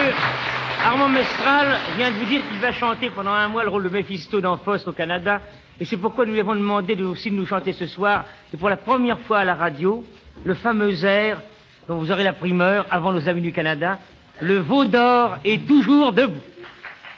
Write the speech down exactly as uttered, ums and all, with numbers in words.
monsieur Armand Mestral vient de vous dire qu'il va chanter pendant un mois le rôle de Méphisto dans Faust au Canada. Et c'est pourquoi nous lui avons demandé de, aussi de nous chanter ce soir, et pour la première fois à la radio, le fameux air dont vous aurez la primeur avant nos amis du Canada, le veau d'or est toujours debout.